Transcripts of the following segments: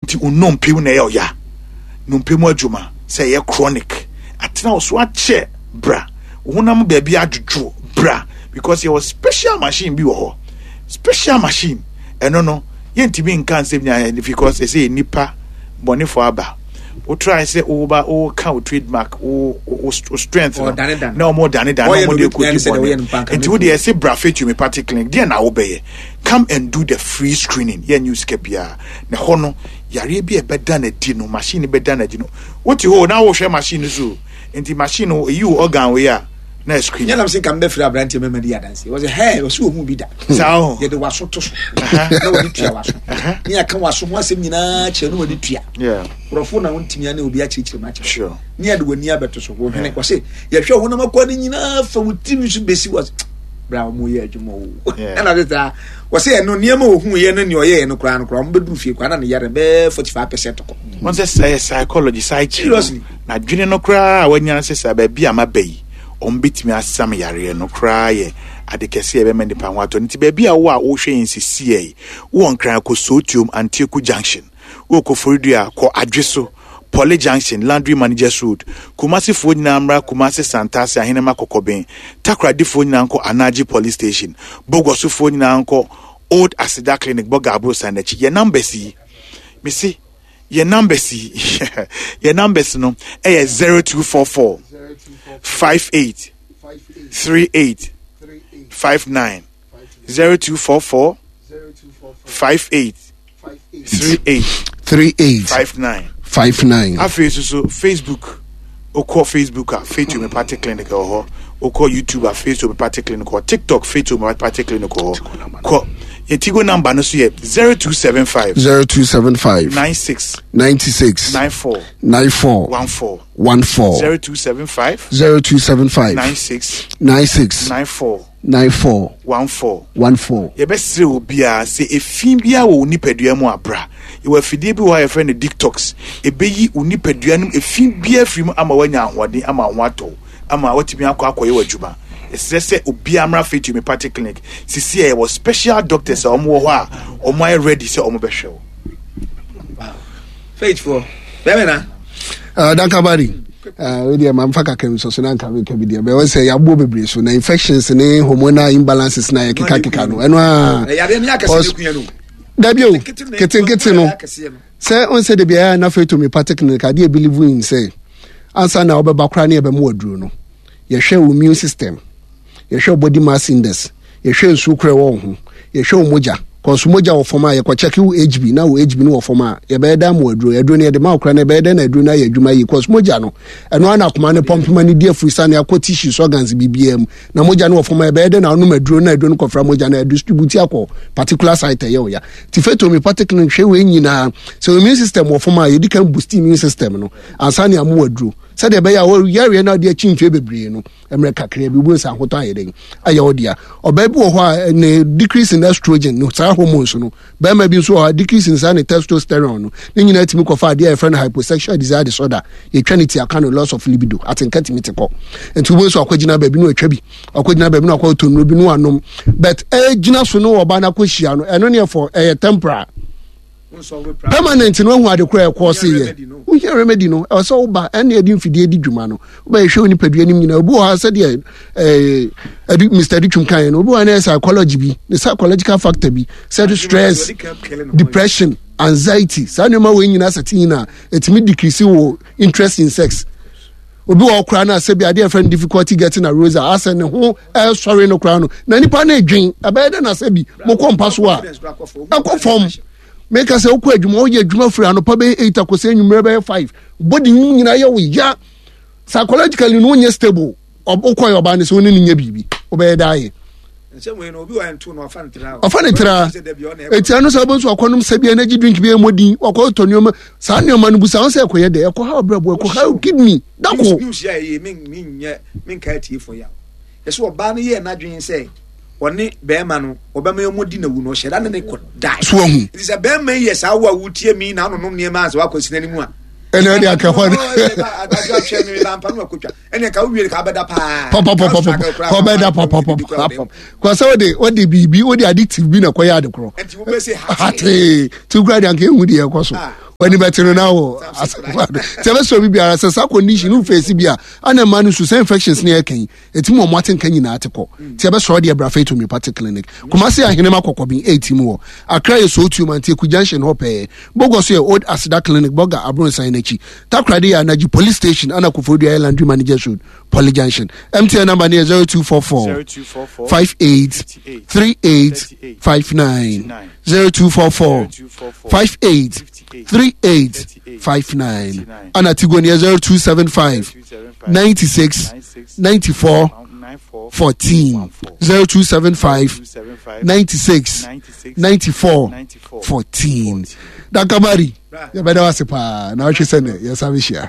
ti unompe na ya nompe mu adwuma say ye chronic atena wo so ache bra wonam ba bi adwodwo bra because there was special machine bi wo ho special machine eno no yentimi nkan se nya because say nipa bone for aba o try say o ba o count trademark o strength no more than no more dey could and you dey say bra fit you me party clinic there na wo be come and do the free screening here news kepia na ho no yare bi e beda na di no machine beda na di no what you na wo hwe machine so enti machine o you organ we ya na screen nyam say kan be free abrante me madi adanse was hey was wo hu bi da sao ye de waso to so na wo di tua waso ni aka waso ho asem nyina che no wo di tua yeah profo na won timia na obi a chirichiri ma che sure ni ade wani abeto so wo hene ko say ye hwe ho na makwa ni nyina fa wo timi so besi was bra mo ye adwuma wo na beta wo say no niam wo hu ye no ne oye no kra mo bedu fie kwa na ne yare be 45% ko won say psychology seriously na dwene no kra wanya say ba bia mabai ombitimi asam yare no kra ye adekese ebe mende pa wato nti ba bia wo a wo hwe nsisi wo nkran ko Sotium Antieku junction wo ko Foridua ko Adweso Poly Junction Landry Managers Road Kumasi fo nyina mra Kumasi Santasi ahenema kokoben Takradi fo nyina nko Anaji Police Station Bogosu fo nyina nko Old Asida Clinic Bogabro Sanachi ye numbers yi me see ye numbers ye numbers no 0244 58 38 59 0244 58 38 59 so Facebook oko Facebook Faith Me Party Clinic or oko YouTube Faith Me Party Clinic or TikTok Faith Me Party Clinic or Yetigo number no so 0275 96 94 14 0275 96 94 14 ye besre obia se efin bia wo nipadua mu abra ye wa fidie bi wa ye friend detox ebeyi unipadua num efin bia frim ama wanya ahode ama wato ama watimi akoye wadwuma esese obia amra Faith Me Party Clinic sisi e was special doctors omo ho a omo ay ready se omo behwe faithful bemena dankabari we dey man faka kem so na nka we ka bi dey be we say yabo bebre so na infections ne hormonal imbalances na keka no eno yare ni akase kunya no dabio keten no say on say de bia na Faith Me Party Clinic ade believe in say answer na obeba kra na ebe mu aduro no ye hwe immune system ye hwe body mass index ye hwe nsukre wo ho ye hwe moja cause moja wo forma ye ko check wo HB na wo HB no wo forma ye be da mo aduro ne de ma okra na be da na aduro na ye adwuma yi cause moja no eno ana akoma ne pomp mani die frisa na akọ tissues organs BBM na moja no wo forma ye be da na no aduro na aduro no kofra moja na distribute akọ particular site ye ya ti Faith Me Party Clinic hwe we nyina so immune system wo forma ye di kan boost immune system no ansani amu aduro said the beya wo yare na de chinchwe bebre no emre kakra bi bo san hoto ayeden aya odia oba bi wo ho a ne decrease in estrogen no sa hormones no ba ma bi so ho decrease in san testosterone no ni nyina timi ko fa de friend hyposexual desire disorder ye twanity aka no loss of libido atenka timi teko enti bo so akwagina ba bi no atwa bi akwagina ba bi no akwa tonro bi no anom but gina so no oba na kwahia no eno ne for temporary permanent no hu adekura e course ye who here remedy no so ba ene edi mfidie di dwuma no ba ehwe oni padua nim nyina obu ha se de Mr. Dichum kan no obu na psychology bi the psychological factor bi said stress depression anxiety sanema we nyina satina etimi decrease wo interest in sex obi wo kra na se bi ade friend difficulty getting a rose asa ne ho sorry no kra no na nipa na edwen abede na se bi mo kompa so a akofom make us okwa adwuma oye adwuma free anopa be 8 akose nwumre be 5 body nyina ye wo ya psychologically no nye stable okwa yoba ne so ne nya bibi obe daaye nsemwe no obi wa ntu no afanitra etiano so bonso akonum sabi energy drink bi emodi okwa tonioma sa neoma no busa on se ekoye de ekwa ha brabo ekwa ha kidney dako news ya ye min ka tie for ya yeso oba no ye na dwen se oni bema no obema yomodi na wu no hyeda ne ko dai so hu it is a bema yes awa wutie mi na no ne ma so akwasi na nimu a ene dia ka hon adagwa hwe mi lampa no akotwa ene ka wi ka beda pa ko beda ko so odi bibi odi addictive bi na ko ya de kro enti wo be say hate tu grade anke hu de e ko so when you better now tell us we be as a condition who face bia and a man who say infections near ken it's more Martin Kenyan article tell us already a brafate to me party clinic Kumasi and Hinema Kokobin 80 more I cry so to man take junction hope Bogos your old Asda clinic Boga Abron Sainachi Takradi and Naji police station and Akufodia Island manager should Poly Junction MTN number near 0244 58 38 59 0244 58 38 59 and at Tigonia 0275 96 94 14 0275 96 94 14 Dakamari you better was a now she said yes I wish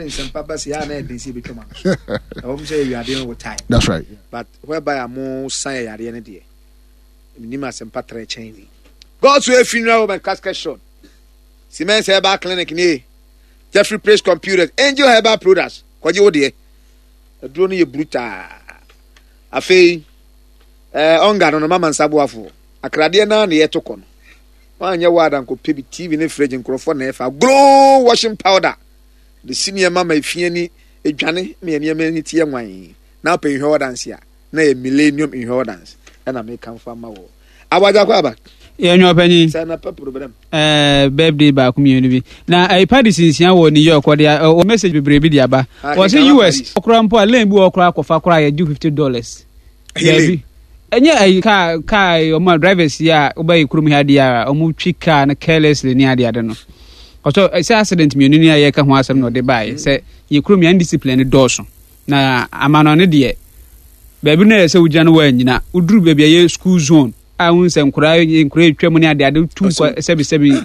that's right but whereby I'm more say at the end of the day Nima Sempatre changing God's way funeral and casket shot Siemens Herbal Clinic near Jeffrey Place Computers Angel Herbal Products what you dear a drone you bruta a fee on a mama and sabuafo a cradiana near Tokon. One year word and could pay TV in a fridge and crofon a glow washing powder. The senior mamma if any a Johnny me and your tea wine. Now pay her dance here. Nay, millennium in her dance. And I may come from my wall. I was a quack. Yeah, no penny. Birthday back community. Now, I party since you were New York or message with Brebidiaba. Was in US, Okrampo, Lambu or crack of Akra, do $50. Baby. And yeah, I car or my drivers, yeah, obey Krumhadia or Muchika and carelessly near the other. Also, it's accident community, I can want some no they buy. Say, you crummy undisciplined Dawson. Now, I'm an idiot. Baby, so January, Udru baby, school zone. I won't say create Germany. They do 277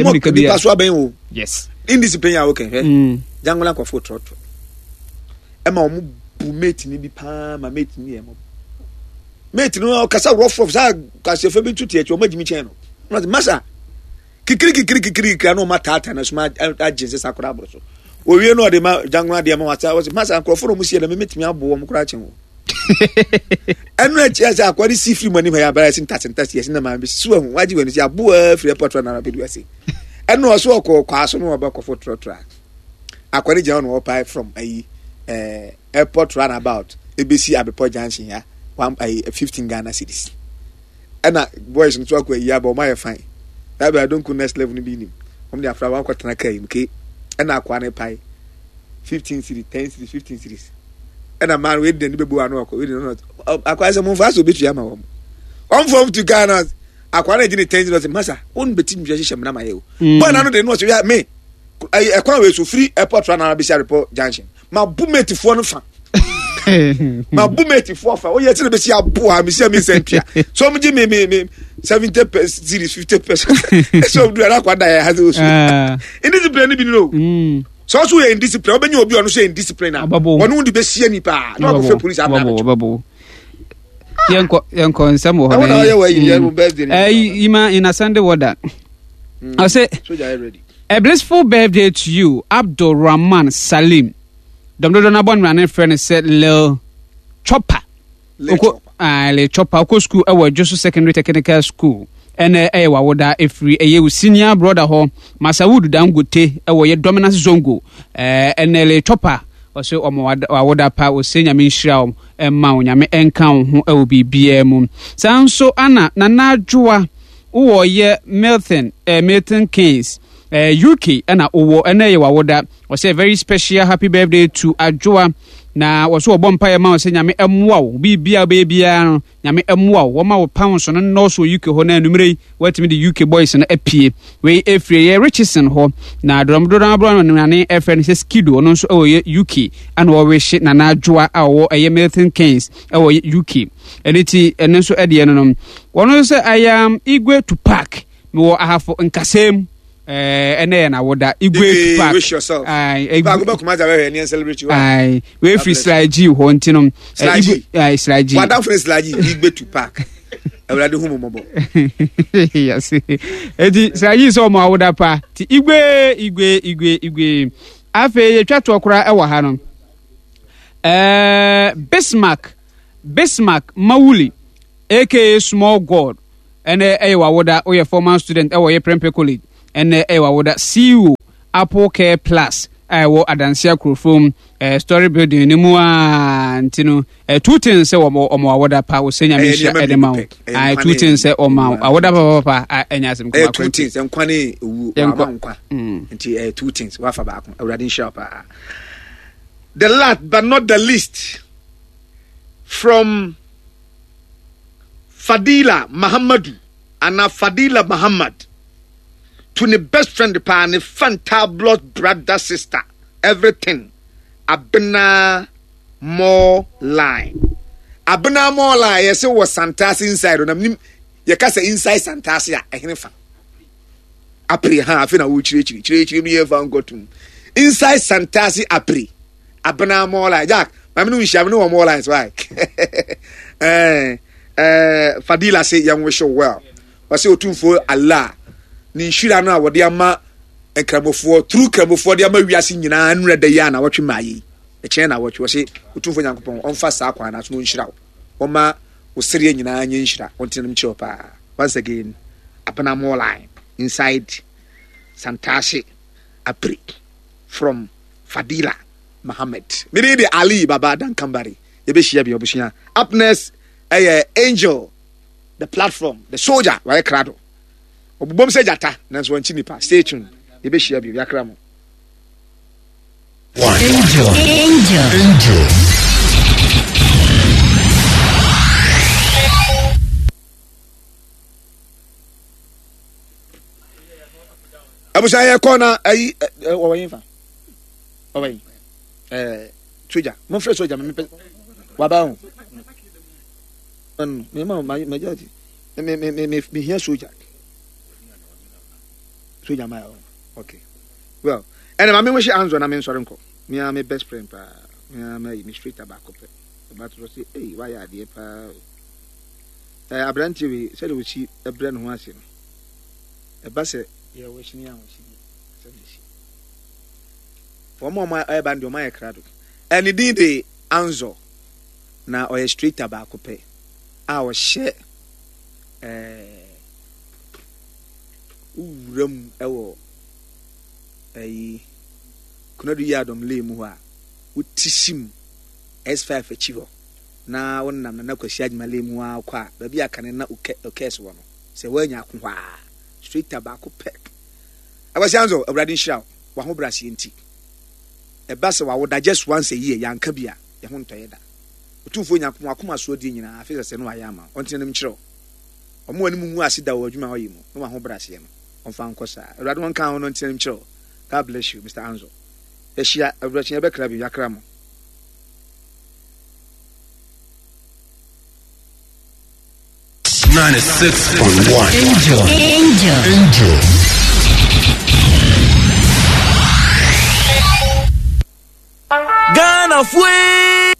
yes. Indiscipline, okay. Jangola kwa foot trot. Emma mate ni bi pa ma mate ni emo. Mate no kasa rough of za kasa fe bi tuti e o magimi chen no. Masa kikiri no matata na suma agency sakura bro so. Owie no de ma jangola de ma wata was masa nkrofo no musie na me metimi abo mo kura chen wo. Enu echi asa akwari si free money ma ya bara sin tasentas yes na ma be su hu waji wani si abo free portrait na be do ase. Enu oso okọ kwaso no oba kofo trotro. Akwari je on opai from airport runabout ABC Abepo Junction ya 15 Ghana cedis. Ena boys nto akwa ya ba o my fine. That be I don't go next level ni bi nim. Om dey afra wa kwatana kai mke. Ena akwa ne pai 15 cedis 10 cedis 15 cedis. And a man with the Nibu and Wako, we do not acquire some of us will be Yama. On from to Ghana, acquired in the 10 of the Massa, won't be team Jasham Namayo. But I don't know what you have me. I acquire so free airport run Abisha Report Junction. My boomate for no fun. My boomate for oh, yes, let me see a boy, Miss Cynthia. So much me 70% 50%. So do I like what I have to in this plan, you know. So also in discipline, when you be on saying discipline, one would be see any pa. No police are bubble. Young some of in a Sunday water. I say, a blissful birthday to you, Abdul Rahman Salim. Dr. Donabon ran a friend said, Lil Chopper. Le Chopper, school, our Joseph Secondary Technical School. And wawoda efri eye senior brother ho Masawood Dangote ye dominance zongo le Chopper also wawoda pa o senior minshira ma onyame enka ho e bibia mu sanso ana nanadwoa wo ye Milton Keynes UK ana owo ye wawoda was a very special happy birthday to Adwoa na waso obompa ye ma o senior me emwa wo bibia bebia nyame emwa wo ma wo pounds no no so UK ho na numere watimi the UK boys na apie we efre ye Richardson ho na domdodon abro na ne efre se Skido no so ye UK and wo we she na Adwoa awo ye Milton Keynes awo UK eniti enen so ede no wono se I am Igwe to Park me wo ahafo nkasem ene na woda Igwe to Park wish yourself go back kuma za we celebrate you we free Slaji ho ntinom Slaji wada free Slaji Igwe to Park awurade hu momobo yes edi Slaji so mo woda pa ti Igwe afa ye twato okra e wa ha no Bismarck Mawuli aka Small God ene wa woda o ye former student e wo ye Prempeh College ɛnɛ ɛwɔ awoda CEO Apple Care Plus ɛwɔ Adansia Krofom story building ne mu nti no 2 things sɛ ɔmo awoda pa wo senya me hia edema wo 2 things sɛ ɔmo awoda pa enya asem kwa 2 things nkwane ewu nkwa nti 2 things wa fa ba ko awurade hia pa. The last but not the least, from Fadila Mahamadu and Fadila Muhammad to the best friend pa ne fanta blood brother sister everything abena more line yes it was Santas inside on you can say inside Santasia ehnefa apri ha afi na wo chire mi efa ngotum inside Santasi apri abena more line Jack mami no nhia no more lines why Fadila say young wish well was say otumfo Allah ni nhira no a wode ama ekrabofo true krabofo de ama wiase nyina anura da ya na wotwe mayi e chen na wotwe se otumfo nyankopon onfa sa kwa na so no nhira wo ma wo sere nyina anya nhira wontenem chiro pa. Once again abena more line inside Santashi Apri from Fadila Muhammad me de Ali Baba Dan Kambari e be hia bi obushia upness Angel the platform the soldier why krado obubom se jata nanso wanchi nipa stay tuned e be hia bi yakra mo Angel abusa ye kona ayi owayin Twiga mo fresh soja me waba ho me ma majati me here soja ma okay well and ma me wish answer na me sorry nko me am my best friend pa me am me street tobacco pe but to say hey why are there pa abranti we said we see ebra no ho ase no e ba se ye we shini an we shini for more my band o my krado and it did the Anzo na o street tobacco pe our share uram ewo kunadu yadom le mu a utishim S5 achivo na wonnam na kwashi adwuma le mu a kwa ba bia kan na okes wo no se wanya akwa street tobacco pe abasi Anzo awrade hira wa ho brase enti ebase wa woda just once a year yanka bia ye ho ntoye da otumfo nyankopon akoma so di nyina afisa se no ayama ontenem kyerɛ omo wani mu asida wo adwuma hoyi mu no wa ho brase no onfa nkosa awrade won kan ho no ontenem kyerɛ. God bless you Mr. Anzo ehia awrade nya be kra bi yakra mo 96.1 Angel. Ghana fue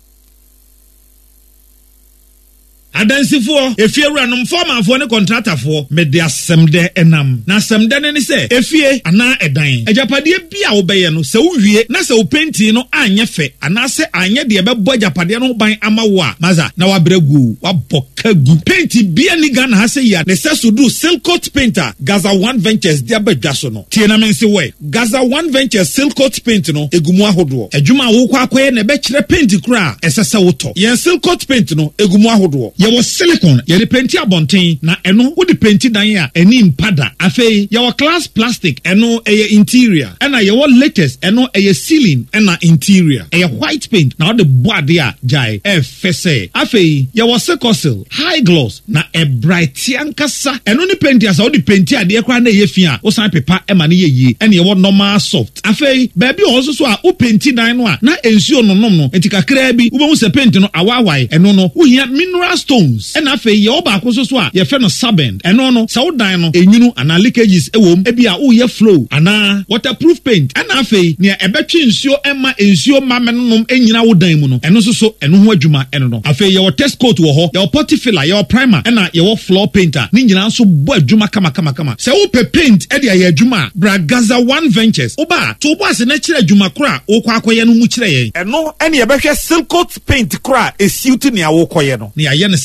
Adansifo efiewura no mfomafo ne contractorfo me de asemde enam na asemde ne se efie ana edan ajapade bia wo beye no se wuwie na se wo penti no anye fe ana se anye de bebo ajapade no ban ama wo a maza na wabregu waboka gu penti bia ni Ghana ha se ya ne se sudu Silcoat painter Gaza One Ventures de abadwa so no tie na mense we Gaza One Ventures Silcoat paint no egumu ahodo adwuma wo kwa akoye na be kire penti kura esese wo to yen Silcoat paint no egumu ahodo yawo silicone ye de penti abonten na eno wo de penti dan a eni mpada afei yawo class plastic eno eye interior ena yawo latest eno eye ceiling ena interior eye white paint na wo de boade a jai fese afei yawo secosil high gloss na e bright ankasa eno ni penti asa wo de penti ade kra na ye fia wo san pepa ema ne ye ena yawo normal soft afei baby o so a wo penti dan no a na ensuo nonom no entikakra bi wo be hu se penti no awawai eno no wo hia mineral stones ena fe ye oba akoso so a ye fe no sabend eno no sa wo dan no enyunu ana leakages ewom e bia wo ye flow ana waterproof paint ena fe ne ebetwe nsuo ema ensuo mamenom enyina wo dan mu no eno so eno ho adwuma eno no afe ye wo test coat wo ho ye wo potty filler ye wo primer ena ye wo floor painter ni nyina so bo adwuma kama se wo pe paint e dia ye adwuma bra Gaza One Ventures oba to bo ase na kire adwuma kora wo kwa akoye no mu kire ye eno ene ye behwe Silcoat paint kora esiuti ne awo koye no ne ye ne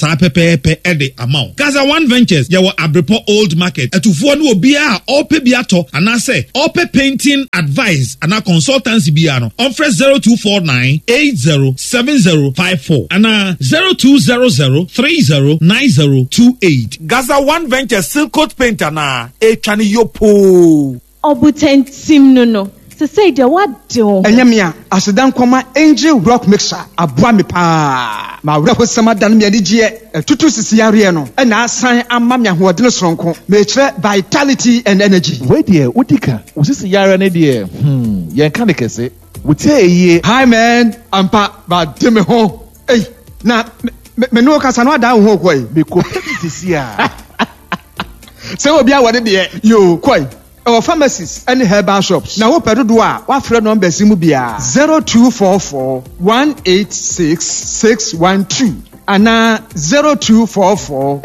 saa pɛpɛɛpɛ ɛde ama wo. Gaza One Ventures yɛwɔ Abrepo Old Market. Ɛtufoɔ no obiara a ɔpɛ bi atɔ anaasɛ ɔpɛ painting advice ana consultancy biara no ɔmfrɛ 0249 807054 ana 0200 309028. Gaza One Ventures Silcoat Paint ana etwane yopo. Obutentim no. Say the what do? Enyamia, Asedan Koma Angel Rock Mixer, Abuami Pa. Ma Rapo Samadan Medigie, Tutu Siciariano, and I sign a mamma who are Dinosronco, Maitre Vitality and Energy. Wait, dear, Utica, was this a yard and idea? Yankanicase. We say ye. Hi, man, I'm Pa, but Dimmy Ho. Hey, now, Meno Casano down Hawkway, because this year. So, be what it is, you quite. Our pharmacies and herbal shops. Now, what do what friend number Simubia 0244 186 612 and 0244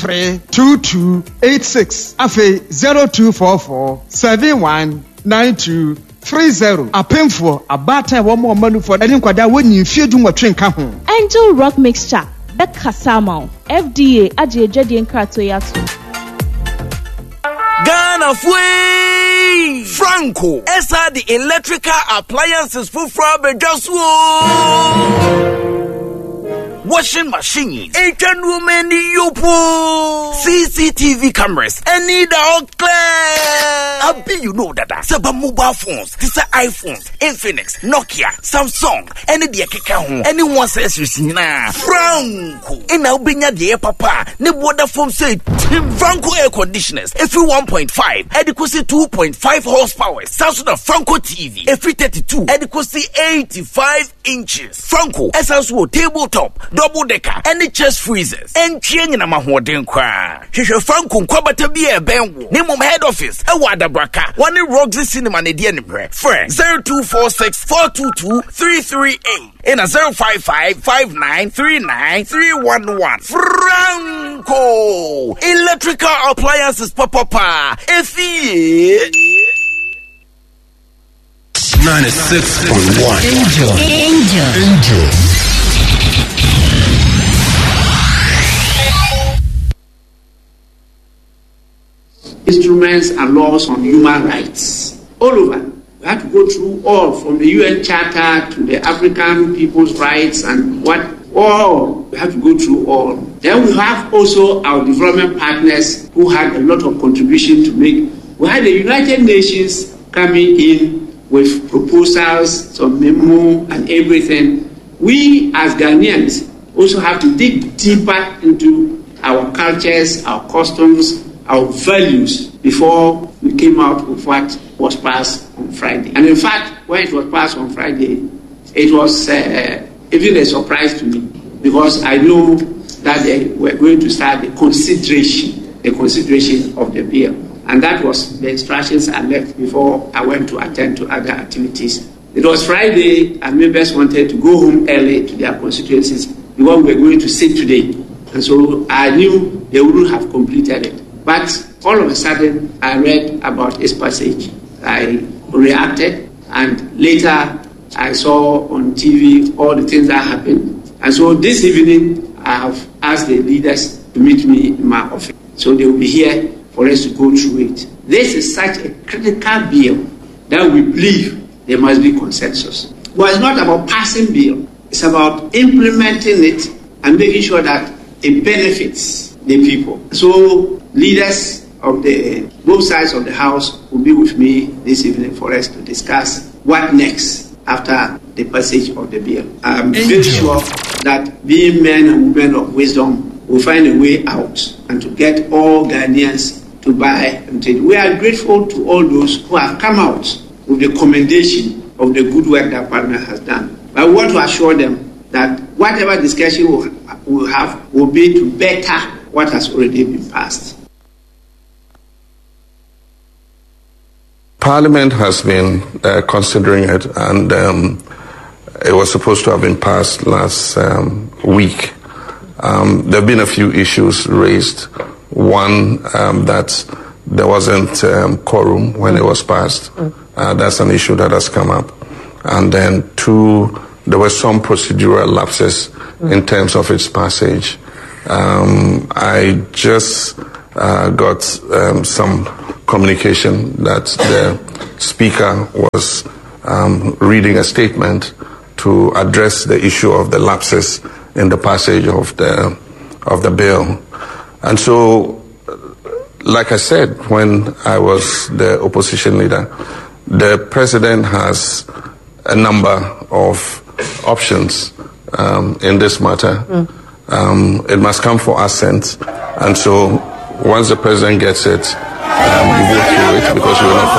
832286. Afe 0244 719230. A painful a batter one more money for any quada when you feel doing what drink. Angel Rock Mixture. Becca Samo. FDA. Aji Jedian Kratoyatu. Ghana Fui Franco Esa the electrical appliances for washing machines, Asian women yopo, CCTV cameras, and need all clear. I bet you know that. Saba mobile phones, this are iPhones, Infinix, Nokia, Samsung, any dear keka anyone says you see na Franco. And now bring ya dear papa, ne water foam say Franco air conditioners, every 1.5, adequacy 2.5 horsepower, Samsung Franco TV, every 32, adequacy 85 inches. Franco, essential tabletop, double decker, any chest freezers, and change na mahoden kwa. Shisha Franco kwabata biye bengu. Name head office, Awada Braka, one Roxy Cinema ne diye nimre. Friend 0246 422 338 and a 055 5939 311. Franco electrical appliances papa. Effie 96.1 Angel. Instruments and laws on human rights all over. We have to go through all from the UN Charter to the African People's Rights and what all. We have to go through all. Then we have also our development partners who had a lot of contribution to make. We had the United Nations coming in with proposals, some memo and everything. We as Ghanaians also have to dig deeper into our cultures, our customs, our values before we came out with what was passed on Friday. And in fact, when it was passed on Friday, it was even a surprise to me because I know that they were going to start the consideration of the bill. And that was the instructions I left before I went to attend to other activities. It was Friday and members wanted to go home early to their constituencies because we were going to sit today. And so I knew they wouldn't have completed it. But all of a sudden, I read about this passage. I reacted, and later I saw on TV all the things that happened. And so this evening, I have asked the leaders to meet me in my office. So they will be here for us to go through it. This is such a critical bill that we believe there must be consensus. But it's not about passing bill. It's about implementing it and making sure that it benefits the people. So leaders of both sides of the house will be with me this evening for us to discuss what next after the passage of the bill. I'm very sure that being men and women of wisdom will find a way out and to get all Ghanaians to buy and trade. We are grateful to all those who have come out with the commendation of the good work that Parliament has done. But we want to assure them that whatever discussion we'll have will be to better what has already been passed. Parliament has been considering it, and it was supposed to have been passed last week. There have been a few issues raised. One, that there wasn't quorum when it was passed. That's an issue that has come up. And then two, there were some procedural lapses in terms of its passage. I just got some communication that the Speaker was reading a statement to address the issue of the lapses in the passage of the bill. And so, like I said, when I was the opposition leader, the President has a number of options in this matter. It must come for assent. And so, once the President gets it, we go through it because we will not